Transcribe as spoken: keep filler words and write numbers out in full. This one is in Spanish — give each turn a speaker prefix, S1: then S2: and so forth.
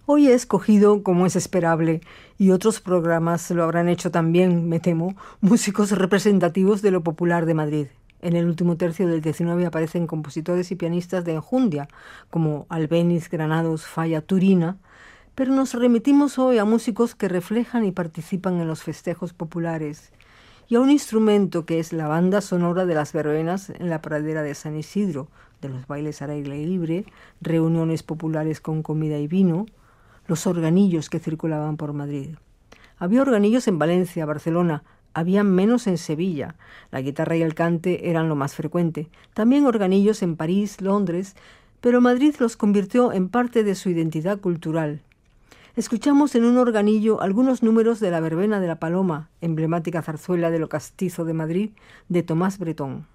S1: Hoy he escogido, como es esperable, y otros programas lo habrán hecho también, me temo, músicos representativos de lo popular de Madrid. En el último tercio del diecinueve aparecen compositores y pianistas de enjundia, como Albéniz, Granados, Falla, Turina, pero nos remitimos hoy a músicos que reflejan y participan en los festejos populares, y a un instrumento que es la banda sonora de las verbenas en la pradera de San Isidro, de los bailes al aire libre, reuniones populares con comida y vino, los organillos que circulaban por Madrid. Había organillos en Valencia, Barcelona, había menos en Sevilla. La guitarra y el cante eran lo más frecuente. También organillos en París, Londres, pero Madrid los convirtió en parte de su identidad cultural. Escuchamos en un organillo algunos números de la verbena de la Paloma, emblemática zarzuela de lo castizo de Madrid, de Tomás Bretón.